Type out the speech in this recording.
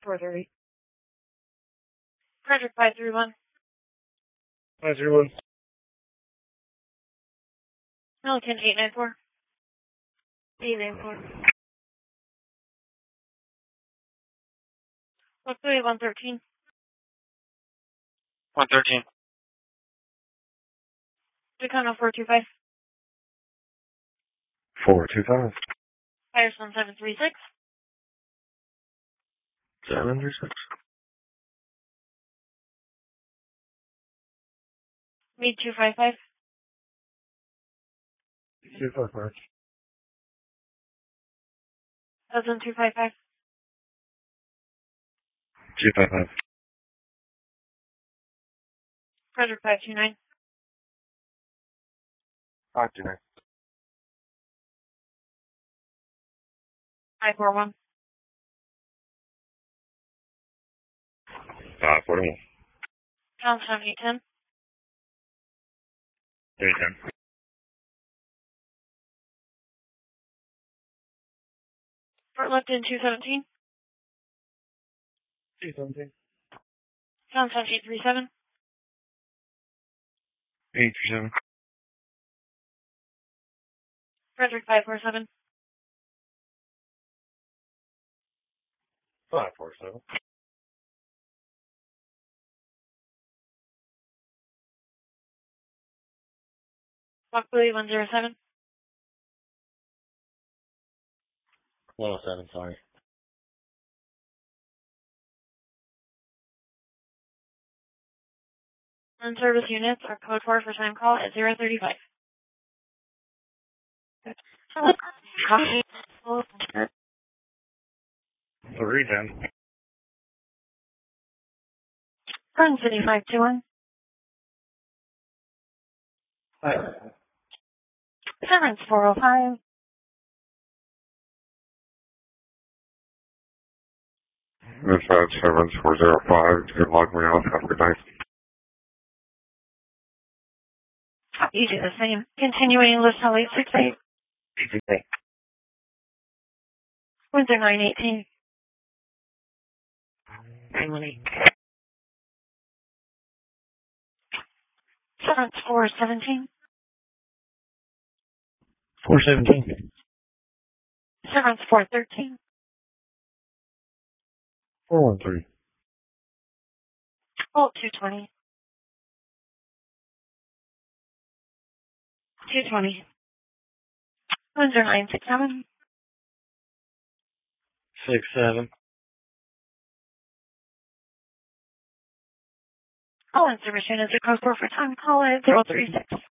430. Frederick 531. 531. Milliken 894. 894. Luxury 113. 113. Tacoma 425. 425. Firestone 736. 736. Mead 255. 255. Hudson 255. 255. Frederick 529. 529. 541. 541. Johnstown 810. 810. Fort Lupton 217. 217. Johnstown 837. 837. Frederick 547. 547. Lockbilly 107. 107, sorry. Non-service units are code 4 for time call at 035. The regen. Garden City 521. 7 405. This is 7405. You can log me off. Have a good night. You do the same. Continuing list call 868. Windsor 918. 918. 7 417. 417. 7 413. 413. Volt 220. 220. Windsor 967. 67. All in service units are code 4 for time call at 036.